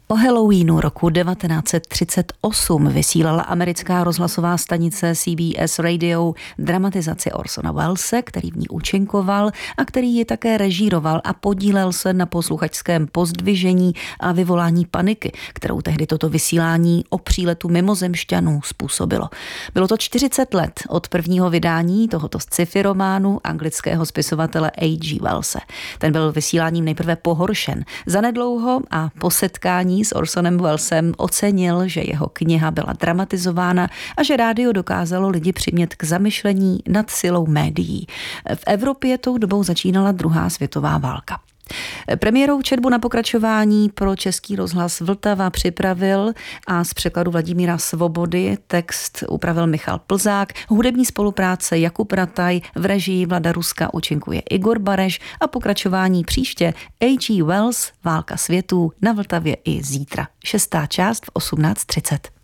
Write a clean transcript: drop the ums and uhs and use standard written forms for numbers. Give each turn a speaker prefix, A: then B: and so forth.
A: O Halloweenu roku 1938 vysílala americká rozhlasová stanice CBS Radio dramatizaci Orsona Wellese, který v ní účinkoval a který ji také režíroval a podílel se na posluchačském pozdvižení a vyvolání paniky, kterou tehdy toto vysílání o příletu mimozemšťanů způsobilo. Bylo to 40 let od prvního vydání tohoto sci-fi románu anglického spisovatele H.G. Wellse. Ten byl vysíláním nejprve pohoršen. Zanedlouho a po setkání s Orsonem Wellesem ocenil, že jeho kniha byla dramatizována a že rádio dokázalo lidi přimět k zamyšlení nad silou médií. V Evropě tou dobou začínala druhá světová válka. Premiérou četbu na pokračování pro Český rozhlas Vltava připravil a z překladu Vladimíra Svobody text upravil Michal Plzák, hudební spolupráce Jakub Rataj, v režii Vlada Ruska účinkuje Igor Bareš a pokračování příště H.G. Wells Válka světů na Vltavě i zítra. 6. část v 18:30.